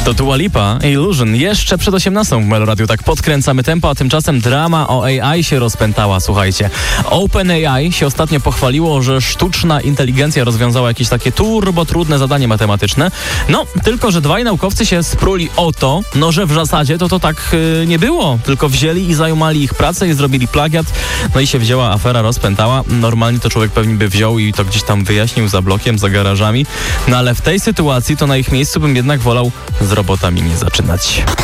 To Dua Lipa, Illusion. Jeszcze przed 18 w Meloradiu tak podkręcamy tempo, a tymczasem drama o AI się rozpętała, słuchajcie. OpenAI się ostatnio pochwaliło, że sztuczna inteligencja rozwiązała jakieś takie turbo trudne zadanie matematyczne. No, tylko że dwaj naukowcy się spruli o to, że w zasadzie to tak nie było. Tylko wzięli i zajumali ich pracę i zrobili plagiat. No i się wzięła afera, rozpętała. Normalnie to człowiek pewnie by wziął i to gdzieś tam wyjaśnił za blokiem, za garażami. No ale w tej sytuacji to na ich miejscu bym jednak wolał z robotami nie zaczynać.